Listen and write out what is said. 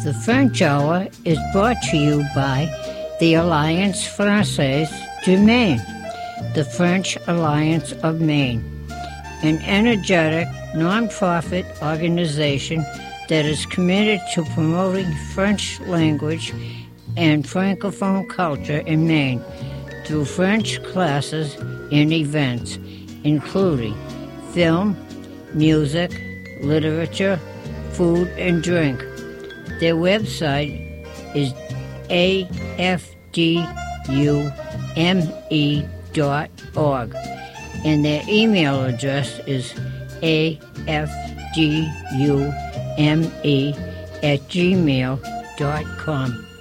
The French Hour is brought to you by the Alliance Française du Maine, the French Alliance of Maine, an energetic, non-profit organization that is committed to promoting French language and Francophone culture in Maine through French classes and events, including film, music, literature, food, and drink. Their website is afdume.org, and their email address is afdume@gmail.com.